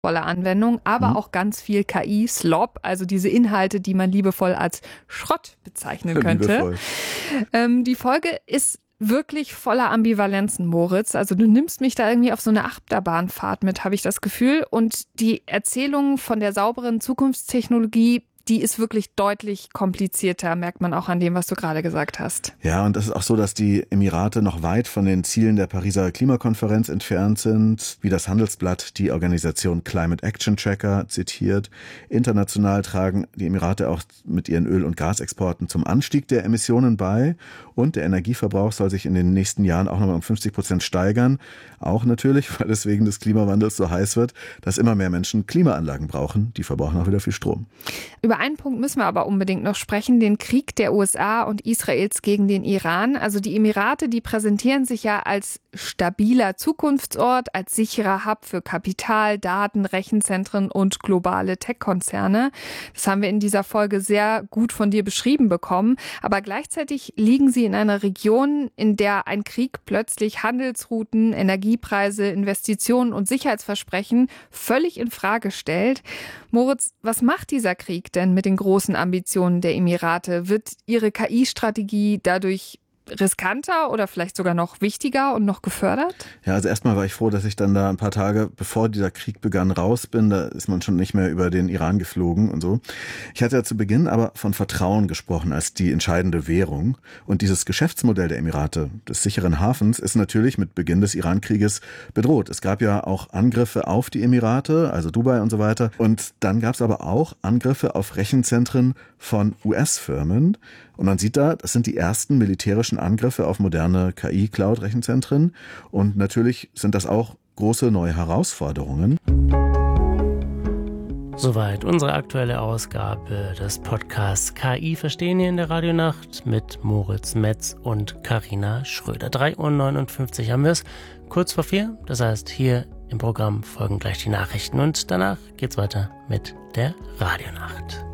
volle Anwendung, aber auch ganz viel KI, Slop, also diese Inhalte, die man liebevoll als Schrott bezeichnen könnte. Die Folge ist wirklich voller Ambivalenzen, Moritz. Also du nimmst mich da irgendwie auf so eine Achterbahnfahrt mit, habe ich das Gefühl. Und die Erzählung von der sauberen Zukunftstechnologie, die ist wirklich deutlich komplizierter, merkt man auch an dem, was du gerade gesagt hast. Ja, und es ist auch so, dass die Emirate noch weit von den Zielen der Pariser Klimakonferenz entfernt sind, wie das Handelsblatt die Organisation Climate Action Tracker zitiert. International tragen die Emirate auch mit ihren Öl- und Gasexporten zum Anstieg der Emissionen bei. Und der Energieverbrauch soll sich in den nächsten Jahren auch nochmal um 50% steigern. Auch natürlich, weil es wegen des Klimawandels so heiß wird, dass immer mehr Menschen Klimaanlagen brauchen. Die verbrauchen auch wieder viel Strom. Über einen Punkt müssen wir aber unbedingt noch sprechen, den Krieg der USA und Israels gegen den Iran. Also die Emirate, die präsentieren sich ja als stabiler Zukunftsort, als sicherer Hub für Kapital, Daten, Rechenzentren und globale Tech-Konzerne. Das haben wir in dieser Folge sehr gut von dir beschrieben bekommen. Aber gleichzeitig liegen sie in einer Region, in der ein Krieg plötzlich Handelsrouten, Energiepreise, Investitionen und Sicherheitsversprechen völlig in Frage stellt. Moritz, was macht dieser Krieg denn mit den großen Ambitionen der Emirate? Wird ihre KI-Strategie dadurch riskanter oder vielleicht sogar noch wichtiger und noch gefördert? Ja, also erstmal war ich froh, dass ich dann da ein paar Tage, bevor dieser Krieg begann, raus bin. Da ist man schon nicht mehr über den Iran geflogen und so. Ich hatte ja zu Beginn aber von Vertrauen gesprochen als die entscheidende Währung. Und dieses Geschäftsmodell der Emirate, des sicheren Hafens, ist natürlich mit Beginn des Iran-Krieges bedroht. Es gab ja auch Angriffe auf die Emirate, also Dubai und so weiter. Und dann gab es aber auch Angriffe auf Rechenzentren von US-Firmen. Und man sieht da, das sind die ersten militärischen Angriffe auf moderne KI-Cloud-Rechenzentren. Und natürlich sind das auch große neue Herausforderungen. Soweit unsere aktuelle Ausgabe des Podcasts KI verstehen hier in der Radionacht mit Moritz Metz und Carina Schröder. 3:59 Uhr haben wir es, kurz vor 4. Das heißt, hier im Programm folgen gleich die Nachrichten und danach geht's weiter mit der Radionacht.